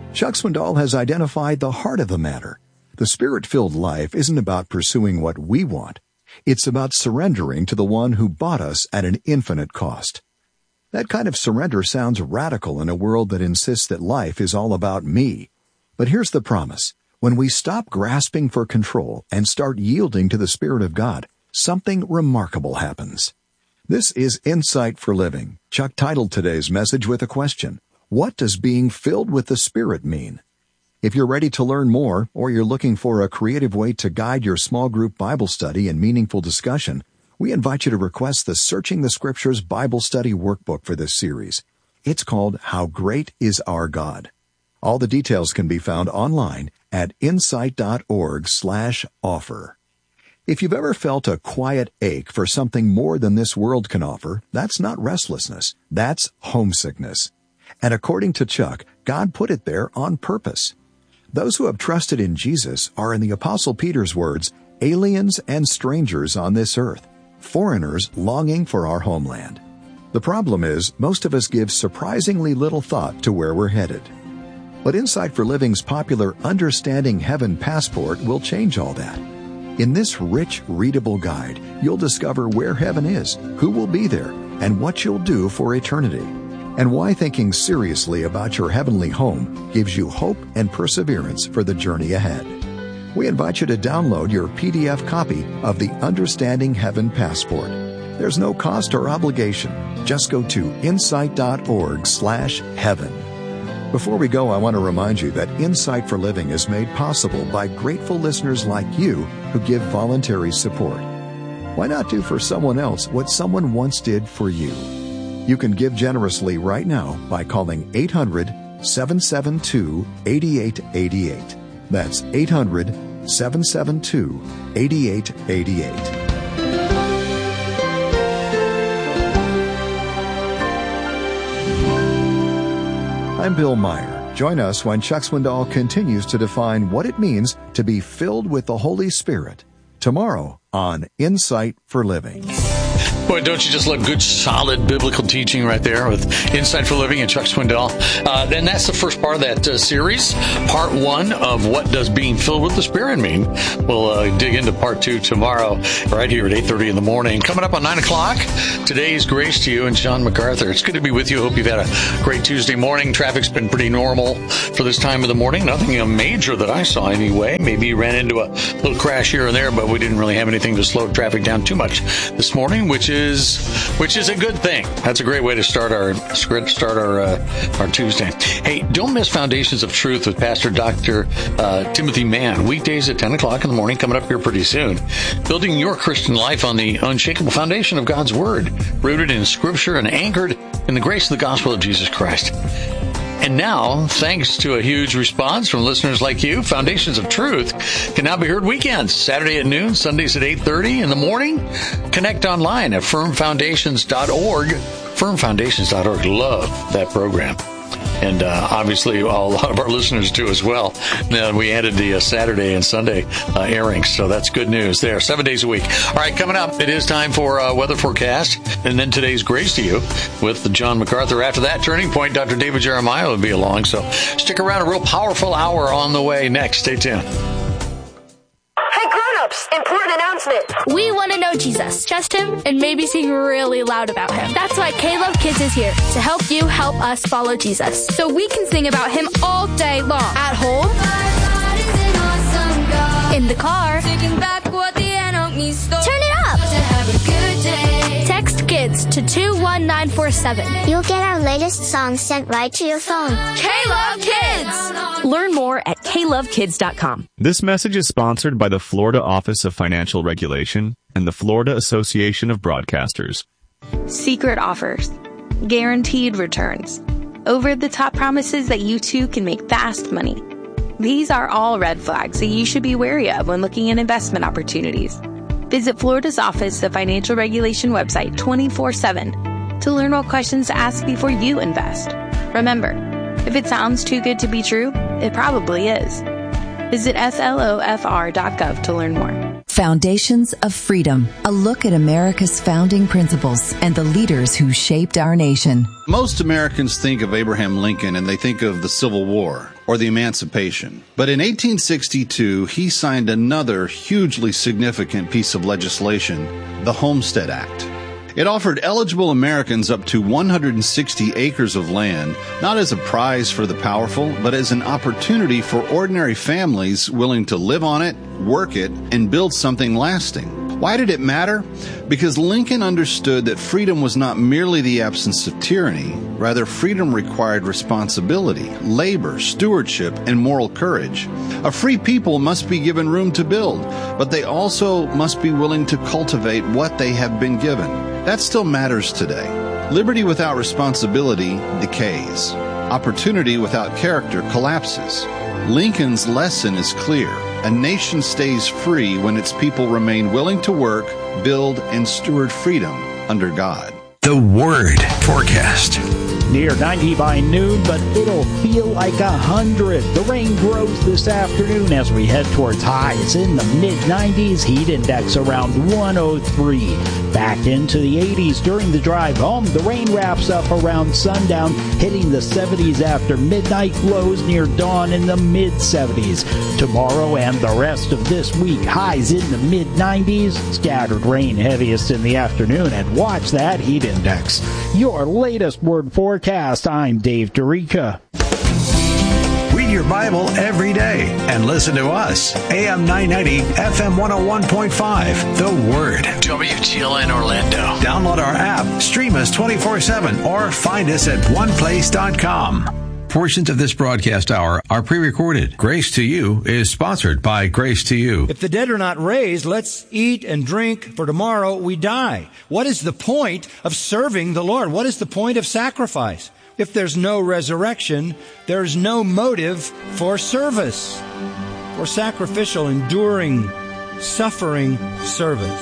Chuck Swindoll has identified the heart of the matter. The Spirit-filled life isn't about pursuing what we want. It's about surrendering to the one who bought us at an infinite cost. That kind of surrender sounds radical in a world that insists that life is all about me. But here's the promise. When we stop grasping for control and start yielding to the Spirit of God, something remarkable happens. This is Insight for Living. Chuck titled today's message with a question. What does being filled with the Spirit mean? If you're ready to learn more, or you're looking for a creative way to guide your small group Bible study and meaningful discussion, we invite you to request the Searching the Scriptures Bible Study Workbook for this series. It's called How Great is Our God. All the details can be found online at insight.org/offer. If you've ever felt a quiet ache for something more than this world can offer, that's not restlessness. That's homesickness. And according to Chuck, God put it there on purpose. Those who have trusted in Jesus are, in the Apostle Peter's words, aliens and strangers on this earth, foreigners longing for our homeland. The problem is, most of us give surprisingly little thought to where we're headed. But Insight for Living's popular Understanding Heaven Passport will change all that. In this rich, readable guide, you'll discover where heaven is, who will be there, and what you'll do for eternity, and why thinking seriously about your heavenly home gives you hope and perseverance for the journey ahead. We invite you to download your PDF copy of the Understanding Heaven Passport. There's no cost or obligation. Just go to insight.org/heaven. Before we go, I want to remind you that Insight for Living is made possible by grateful listeners like you who give voluntary support. Why not do for someone else what someone once did for you? You can give generously right now by calling 800-772-8888. That's 800-772-8888. I'm Bill Meyer. Join us when Chuck Swindoll continues to define what it means to be filled with the Holy Spirit. Tomorrow on Insight for Living. Boy, don't you just love good, solid biblical teaching right there with Insight for Living and Chuck Swindoll? Then that's the first part of that series, part one of what does being filled with the Spirit mean. We'll dig into part two tomorrow, right here at 8:30 in the morning. Coming up on 9 o'clock, today's Grace to You and John MacArthur. It's good to be with you. Hope you've had a great Tuesday morning. Traffic's been pretty normal for this time of the morning. Nothing major that I saw anyway. Maybe you ran into a little crash here and there, but we didn't really have anything to slow traffic down too much this morning, which is a good thing. That's a great way to start our Tuesday. Hey, don't miss Foundations of Truth with Pastor Dr. Timothy Mann, weekdays at 10 o'clock in the morning, coming up here pretty soon. Building your Christian life on the unshakable foundation of God's Word, rooted in Scripture and anchored in the grace of the gospel of Jesus Christ. And now, thanks to a huge response from listeners like you, Foundations of Truth can now be heard weekends, Saturday at noon, Sundays at 8:30 in the morning. Connect online at firmfoundations.org. Firmfoundations.org. Love that program. And obviously, a lot of our listeners do as well. We added the Saturday and Sunday airings, so that's good news there. 7 days a week. All right, coming up, it is time for weather forecast, and then today's Grace to You with John MacArthur. After that, Turning Point, Dr. David Jeremiah will be along, so stick around. A real powerful hour on the way next. Stay tuned. Important announcement. We want to know Jesus, trust Him, and maybe sing really loud about Him. That's why K-Love Kids is here to help you help us follow Jesus, so we can sing about Him all day long. At home, in the car, turn it up. Text KIDS to 21947. You'll get our latest songs sent right to your phone. K-Love Kids! Learn more at klovekids.com. This message is sponsored by the Florida Office of Financial Regulation and the Florida Association of Broadcasters. Secret offers, guaranteed returns, over-the-top promises that you too can make fast money. These are all red flags that you should be wary of when looking at investment opportunities. Visit Florida's Office of Financial Regulation website 24/7 to learn what questions to ask before you invest. Remember, if it sounds too good to be true, it probably is. Visit slofr.gov to learn more. Foundations of Freedom, a look at America's founding principles and the leaders who shaped our nation. Most Americans think of Abraham Lincoln and they think of the Civil War or the Emancipation. But in 1862, he signed another hugely significant piece of legislation, the Homestead Act. It offered eligible Americans up to 160 acres of land, not as a prize for the powerful, but as an opportunity for ordinary families willing to live on it, work it, and build something lasting. Why did it matter? Because Lincoln understood that freedom was not merely the absence of tyranny. Rather, freedom required responsibility, labor, stewardship, and moral courage. A free people must be given room to build, but they also must be willing to cultivate what they have been given. That still matters today. Liberty without responsibility decays. Opportunity without character collapses. Lincoln's lesson is clear. A nation stays free when its people remain willing to work, build, and steward freedom under God. The Word Forecast. Near 90 by noon, but it'll feel like 100. The rain grows this afternoon as we head towards highs in the mid-90s. Heat index around 103. Back into the 80s during the drive home. The rain wraps up around sundown, hitting the 70s after midnight. Lows near dawn in the mid-70s. Tomorrow and the rest of this week, highs in the mid-90s. Scattered rain heaviest in the afternoon. And watch that heat index. Your latest Word Forecast. I'm Dave Dorica. Read your Bible every day and listen to us. AM 990, FM 101.5. The Word. WTLN Orlando. Download our app, stream us 24/7, or find us at oneplace.com. Portions of this broadcast hour are pre-recorded. Grace to You is sponsored by Grace to You. If the dead are not raised, let's eat and drink, for tomorrow we die. What is the point of serving the Lord? What is the point of sacrifice? If there's no resurrection, there's no motive for service, for sacrificial, enduring, suffering service.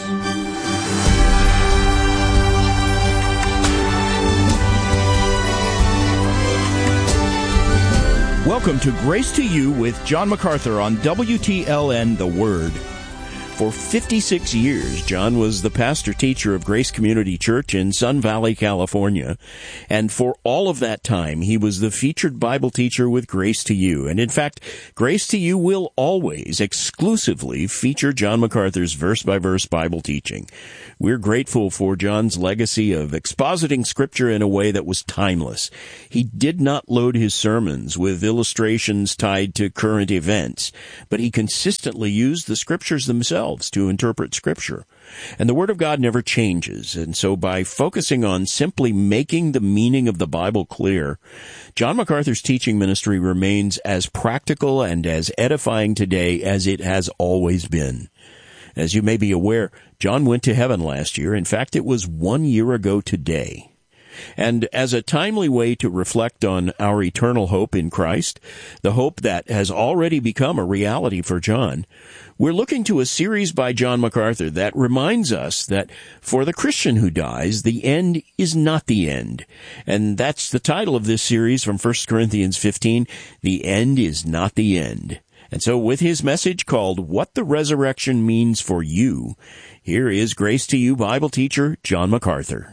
Welcome to Grace to You with John MacArthur on WTLN The Word. For 56 years, John was the pastor-teacher of Grace Community Church in Sun Valley, California. And for all of that time, he was the featured Bible teacher with Grace to You. And in fact, Grace to You will always exclusively feature John MacArthur's verse-by-verse Bible teaching. We're grateful for John's legacy of expositing Scripture in a way that was timeless. He did not load his sermons with illustrations tied to current events, but he consistently used the Scriptures themselves to interpret Scripture. And the Word of God never changes, and so by focusing on simply making the meaning of the Bible clear, John MacArthur's teaching ministry remains as practical and as edifying today as it has always been. As you may be aware, John went to heaven last year. In fact, it was 1 year ago today. And as a timely way to reflect on our eternal hope in Christ, the hope that has already become a reality for John, we're looking to a series by John MacArthur that reminds us that for the Christian who dies, the end is not the end. And that's the title of this series from 1 Corinthians 15, The End is Not the End. And so with his message called What the Resurrection Means for You, here is Grace to You Bible teacher John MacArthur.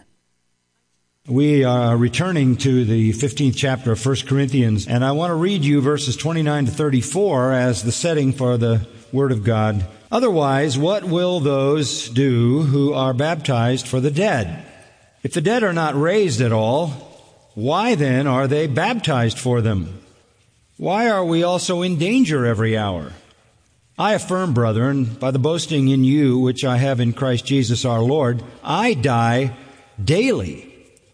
We are returning to the 15th chapter of 1 Corinthians, and I want to read you verses 29 to 34 as the setting for the Word of God. Otherwise, what will those do who are baptized for the dead? If the dead are not raised at all, why then are they baptized for them? Why are we also in danger every hour? I affirm, brethren, by the boasting in you which I have in Christ Jesus our Lord, I die daily.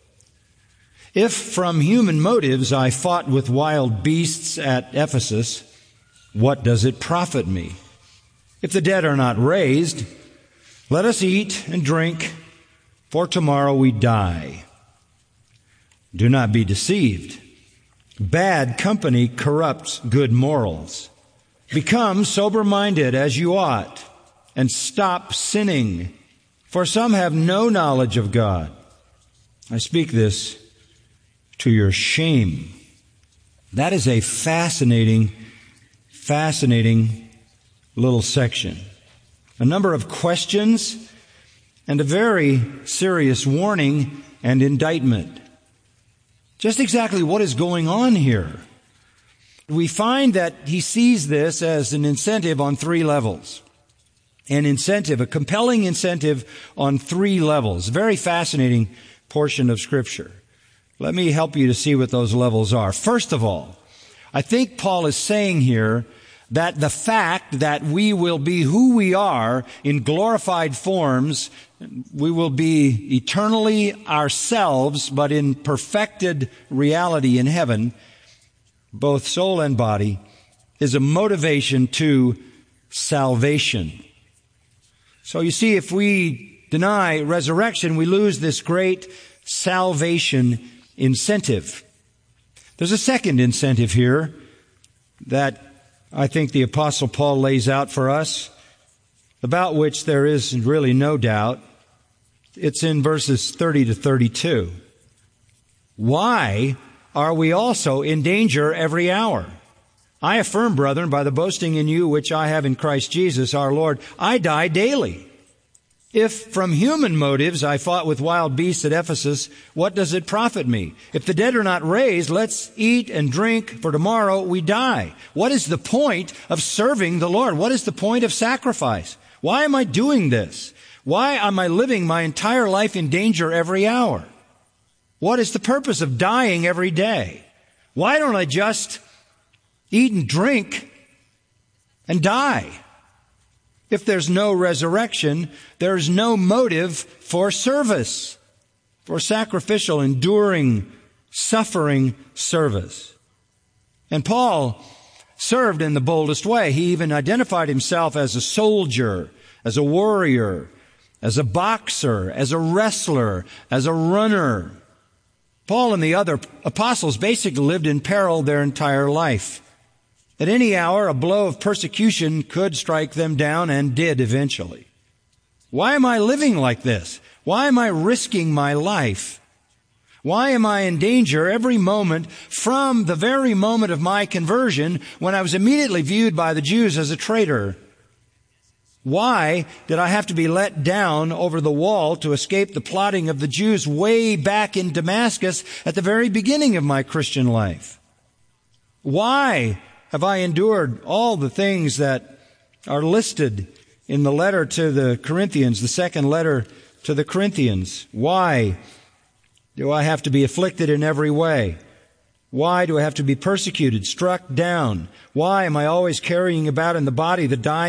If from human motives I fought with wild beasts at Ephesus, what does it profit me? If the dead are not raised, let us eat and drink, for tomorrow we die. Do not be deceived. Bad company corrupts good morals. Become sober-minded as you ought, and stop sinning, for some have no knowledge of God. I speak this to your shame. That is a fascinating little section. a number of questions, and a very serious warning and indictment. Just exactly what is going on here? We find that he sees this as an incentive on three levels. An incentive, a compelling incentive on three levels. Very fascinating portion of Scripture. Let me help you to see what those levels are. First of all, I think Paul is saying here that the fact that we will be who we are in glorified forms, we will be eternally ourselves, but in perfected reality in heaven, both soul and body, is a motivation to salvation. So you see, if we deny resurrection, we lose this great salvation incentive. There's a second incentive here that I think the Apostle Paul lays out for us, about which there is really no doubt. It's in verses 30 to 32. Why are we also in danger every hour? I affirm, brethren, by the boasting in you which I have in Christ Jesus our Lord, I die daily. If from human motives I fought with wild beasts at Ephesus, what does it profit me? If the dead are not raised, let's eat and drink, for tomorrow we die. What is the point of serving the Lord? What is the point of sacrifice? Why am I doing this? Why am I living my entire life in danger every hour? What is the purpose of dying every day? Why don't I just eat and drink and die? If there's no resurrection, there's no motive for service, for sacrificial, enduring, suffering service. And Paul served in the boldest way. He even identified himself as a soldier, as a warrior, as a boxer, as a wrestler, as a runner. Paul and the other apostles basically lived in peril their entire life. At any hour, a blow of persecution could strike them down, and did eventually. Why am I living like this? Why am I risking my life? Why am I in danger every moment from the very moment of my conversion, when I was immediately viewed by the Jews as a traitor? Why did I have to be let down over the wall to escape the plotting of the Jews way back in Damascus at the very beginning of my Christian life? Why have I endured all the things that are listed in the letter to the Corinthians, the second letter to the Corinthians? Why do I have to be afflicted in every way? Why do I have to be persecuted, struck down? Why am I always carrying about in the body the dying